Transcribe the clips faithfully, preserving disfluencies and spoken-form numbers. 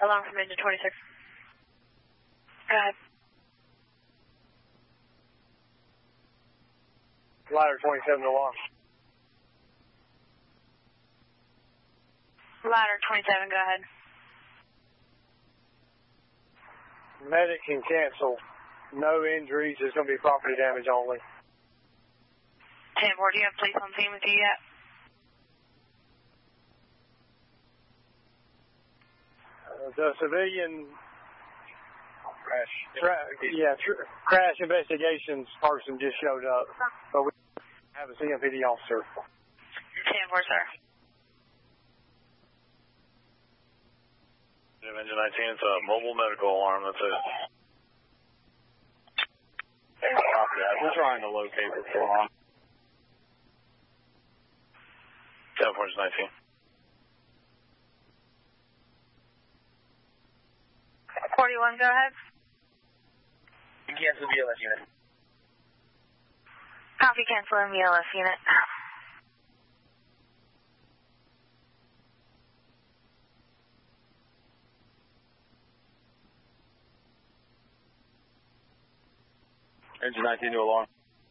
Alarm from engine twenty-six. Go ahead. Ladder twenty-seven alarm. Ladder twenty-seven, go ahead. Medic can cancel. No injuries. There's going to be property damage only. ten four, do you have police on scene with you yet? Uh, the civilian crash, tra- yeah, tr- crash investigations person just showed up, but we have a C M P D officer. ten four, sir. Engine nineteen, it's a mobile medical alarm, that's it. Copy that. We're trying to locate what's going on. ten four, nineteen. forty-one, go ahead. Cancel V L S unit. Copy, cancel M V L S unit. Engine nineteen to alarm.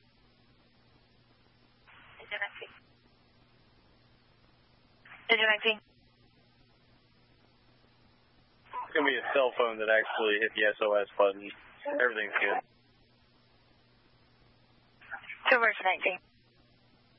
Engine nineteen. Engine nineteen. It's going to be a cell phone that actually hit the S O S button. Everything's good. Two version nineteen.